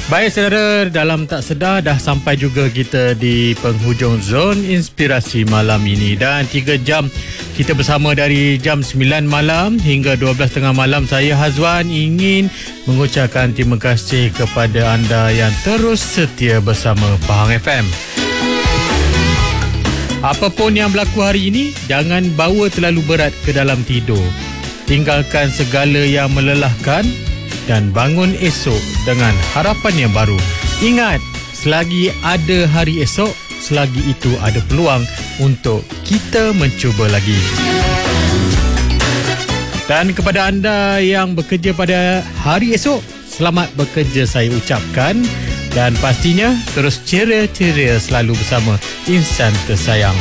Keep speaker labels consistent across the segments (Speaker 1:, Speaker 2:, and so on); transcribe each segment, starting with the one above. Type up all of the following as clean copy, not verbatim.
Speaker 1: Baik saudara, dalam tak sedar dah sampai juga kita di penghujung zon inspirasi malam ini. Dan 3 jam kita bersama dari jam 9 malam hingga 12.30 malam. Saya Hazwan ingin mengucapkan terima kasih kepada anda yang terus setia bersama Pahang FM. Apapun yang berlaku hari ini, jangan bawa terlalu berat ke dalam tidur. Tinggalkan segala yang melelahkan dan bangun esok dengan harapan yang baru. Ingat, selagi ada hari esok, selagi itu ada peluang untuk kita mencuba lagi. Dan kepada anda yang bekerja pada hari esok, selamat bekerja saya ucapkan. Dan pastinya terus ceria-ceria selalu bersama insan tersayang.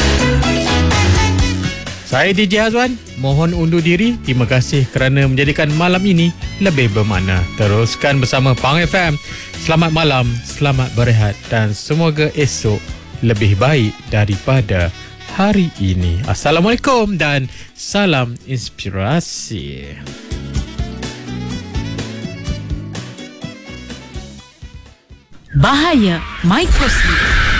Speaker 1: Saya DJ Hazwan, mohon undur diri. Terima kasih kerana menjadikan malam ini lebih bermakna. Teruskan bersama Pahang FM. Selamat malam, selamat berehat dan semoga esok lebih baik daripada hari ini. Assalamualaikum dan salam inspirasi.
Speaker 2: Bahaya microsleep.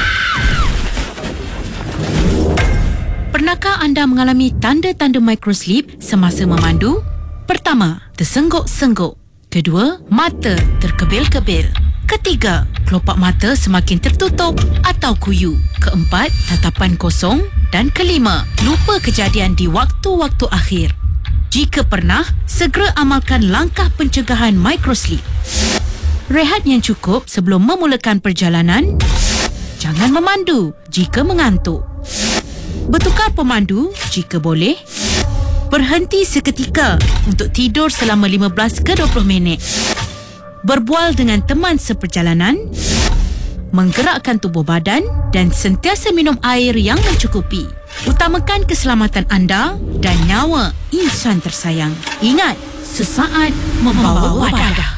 Speaker 2: Pernahkah anda mengalami tanda-tanda microsleep semasa memandu? Pertama, tersengguk-sengguk. Kedua, mata terkebil-kebil. Ketiga, kelopak mata semakin tertutup atau kuyu. Keempat, tatapan kosong. Dan kelima, lupa kejadian di waktu-waktu akhir. Jika pernah, segera amalkan langkah pencegahan microsleep. Rehat yang cukup sebelum memulakan perjalanan. Jangan memandu jika mengantuk. Bertukar pemandu jika boleh. Berhenti seketika untuk tidur selama 15 ke 20 minit. Berbual dengan teman seperjalanan. Menggerakkan tubuh badan dan sentiasa minum air yang mencukupi. Utamakan keselamatan anda dan nyawa insan tersayang. Ingat, sesaat membawa wadah.